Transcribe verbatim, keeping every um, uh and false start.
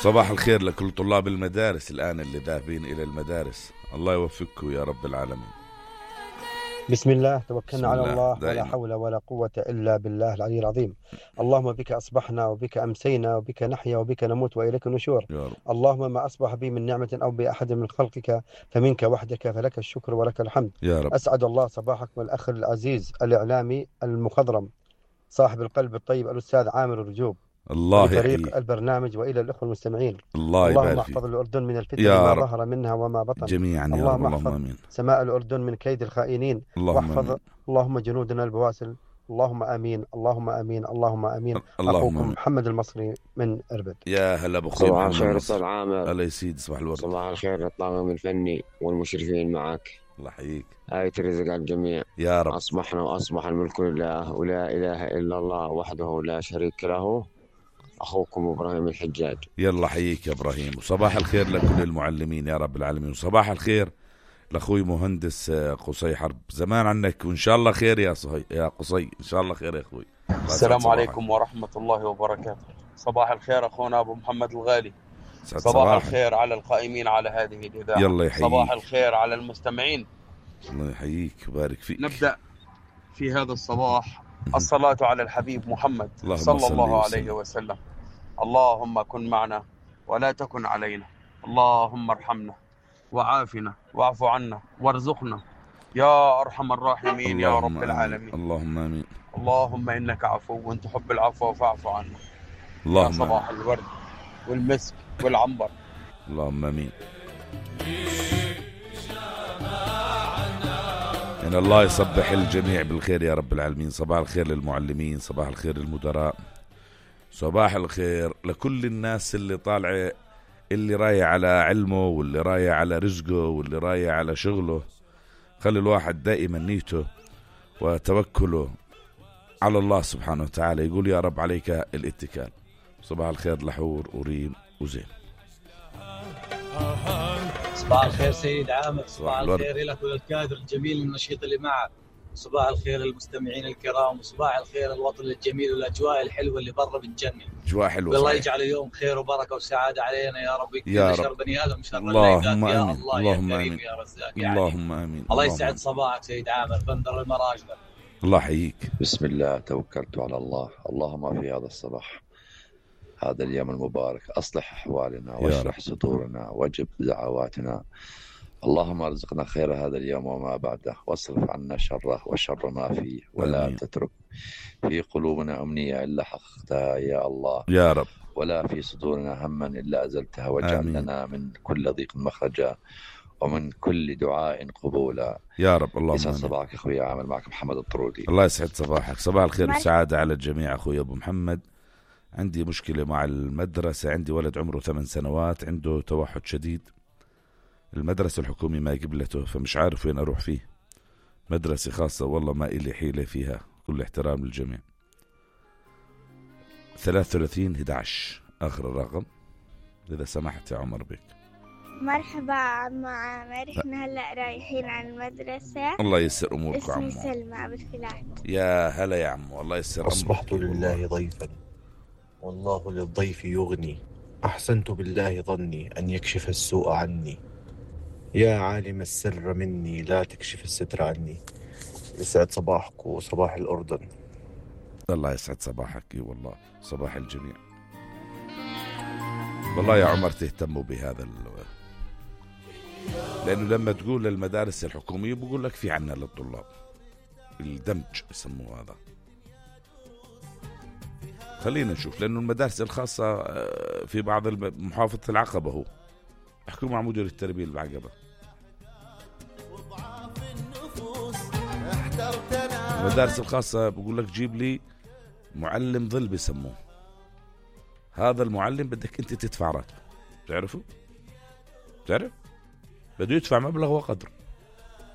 صباح الخير لكل طلاب المدارس الآن اللي ذاهبين إلى المدارس، الله يوفقكم يا رب العالمين. بسم الله توكلنا بسم على الله الله دائما. ولا حول ولا قوة إلا بالله العلي العظيم. اللهم بك أصبحنا وبك أمسينا وبك نحيا وبك نموت وإليك النشور. يا رب. اللهم ما أصبح بي من نعمة أو بأحد من خلقك فمنك وحدك، فلك الشكر ولك الحمد. يا رب. أسعد الله صباحك والأخ العزيز الإعلامي المخضرم صاحب القلب الطيب الأستاذ عامر الرجوب الله ولفريق يحييك. البرنامج وإلى الأخوة المستمعين. الله اللهم يبارك احفظ فيك الأردن من الفتن يا ما رب. ظهر منها وما بطن جميعا يا رب. اللهم اللهم احفظ آمين. سماء الأردن من كيد الخائنين اللهم واحفظ آمين. اللهم جنودنا البواسل. اللهم آمين اللهم آمين اللهم آمين. اللهم أخوكم آمين. محمد المصري من إربد. يا هلا بأخوي صباح محمد الخير نصر. أستاذ عامر. الله يسيد صباح الورد. صباح الخير للطاقم الفني والمشرفين معك. الله يحييك. آية الرزق على الجميع يا رب. أصبحنا وأصبح الملك لله ولا إله إلا الله وحده لا شريك له. أخوكم إبراهيم الحجاج. يلا حييك يا إبراهيم، وصباح الخير لكل المعلمين يا رب العالمين، وصباح الخير لأخوي مهندس قصي حرب. زمان عنك وإن شاء الله خير يا صهي يا قصي، إن شاء الله خير يا أخوي. السلام عليكم ورحمة الله وبركاته. صباح الخير أخونا أبو محمد الغالي. صباح, صباح الخير على القائمين على هذه الإذاعة. يلا يحييك. صباح الخير على المستمعين. الله يحييك ويبارك فيك. نبدأ في هذا الصباح الصلاة على الحبيب محمد صلى الله عليه وسلم. اللهم كن معنا ولا تكن علينا، اللهم ارحمنا وعافنا واعف عنا وارزقنا يا أرحم الراحمين يا رب العالمين. اللهم آمين. اللهم إنك عفو تحب العفو فاعف عنا. اللهم يا صباح الورد والمسك والعنبر. اللهم آمين. إن الله يصبح الجميع بالخير يا رب العالمين. صباح الخير للمعلمين، صباح الخير للمدراء، صباح الخير لكل الناس اللي طالعة، اللي رايح على علمه واللي رايح على رزقه واللي رايح على شغله. خلي الواحد دائما نيته وتوكله على الله سبحانه وتعالى، يقول يا رب عليك الاتكال. صباح الخير لحور وريم وزين. صباح الخير سيد عامر. صباح الخير لك وللكادر الجميل النشيط اللي معك. صباح الخير للمستمعين الكرام، وصباح الخير الوطن الجميل والاجواء الحلوه اللي برا بالجنه. اجواء حلوه والله يجعل اليوم خير وبركه وسعاده علينا يا رب. يا شر رب. بني ادم شر اللهم يا آمين. الله اللهم يا كريم آمين. يا رزاق. اللهم آمين. الله يسعد صباحك سيد عامر بندر المراجل. الله يحييك. بسم الله توكلت على الله. اللهم في هذا الصباح هذا اليوم المبارك أصلح أحوالنا واشرح صدورنا وجب دعواتنا. اللهم ارزقنا خير هذا اليوم وما بعده، واصرف عنا شره وشر ما فيه، ولا آمين. تترك في قلوبنا أمنية إلا حققتها يا الله يا رب، ولا في صدورنا هما إلا أزلتها، واجعل لنا من كل ضيق مخرجا ومن كل دعاء قبولا يا رب. اللهم يسعد آمين. صباحك أخوي عامل، معك محمد الطرودي. الله يسعد صباحك. صباح الخير والسعادة على الجميع. أخوي أبو محمد، عندي مشكلة مع المدرسة، عندي ولد عمره ثمان سنوات عنده توحد شديد، المدرسة الحكومية ما قبلته، فمش عارف وين أروح فيه. مدرسة خاصة والله ما إلي حيلة فيها، كل احترام للجميع. ثلاثة وثلاثين إحدى عشر آخر الرقم إذا سمحت يا عمر بك. مرحبا عم عامر، احنا هلأ رايحين على المدرسة. الله يسر أمورك عمو. اسمي سلمى أبو الفلاح. يا هلا يا عمو، الله يسر أمورك. أصبحت لله ضيفا والله للضيف يغني، أحسنت بالله ظني أن يكشف السوء عني. يا عالم السر مني لا تكشف الستر عني. يسعد صباحك وصباح الأردن. الله يسعد صباحك. والله صباح الجميع. والله يا عمر تهتموا بهذا ال... لأنه لما تقول للمدارس الحكومية بقول لك في عنا للطلاب الدمج يسموه هذا. خلينا نشوف، لأنه المدارس الخاصة في بعض محافظة العقبة هو احكوا مع مدير التربية العقبة. المدارس الخاصة بقول لك جيب لي معلم ظل بيسموه، هذا المعلم بدك انت تدفع راتبه، تعرفوا؟ تعرف؟ بده يدفع مبلغ وقدر.